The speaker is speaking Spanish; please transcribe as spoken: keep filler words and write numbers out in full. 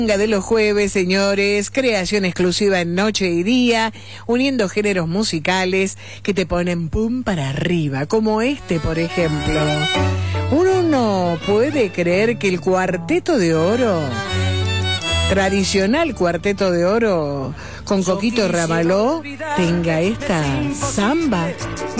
De los jueves, señores, creación exclusiva en noche y día, uniendo géneros musicales que te ponen pum para arriba, como este, por ejemplo. Uno no puede creer que el Cuarteto de Oro, tradicional Cuarteto de Oro con Coquito Ramaló, tenga esta samba.